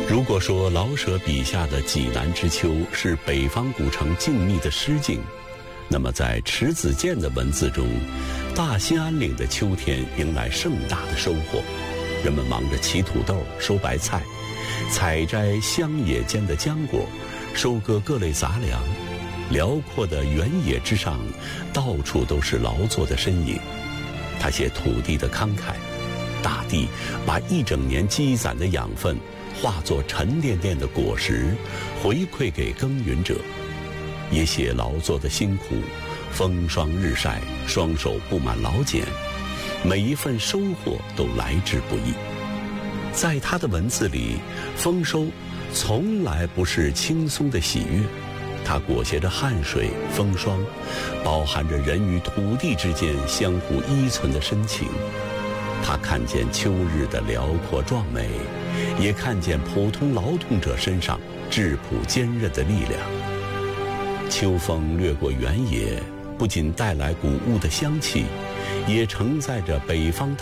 如果说老舍笔下的济南之秋是北方古城静谧的诗境，那么在迟子建的文字中，大兴安岭的秋天迎来盛大的收获，人们忙着起土豆、收白菜，采摘乡野间的浆果，收割各类杂粮。辽阔的原野之上，到处都是劳作的身影。他写土地的慷慨，大地把一整年积攒的养分化作沉甸甸的果实，回馈给耕耘者；也写劳作的辛苦，风霜日晒，双手布满劳茧，每一份收获都来之不易。在他的文字里，丰收从来不是轻松的喜悦，它裹挟着汗水、风霜，包含着人与土地之间相互依存的深情。他看见秋日的辽阔壮美，也看见普通劳动者身上质朴坚韧的力量。秋风掠过原野，不仅带来谷物的香气，也承载着北方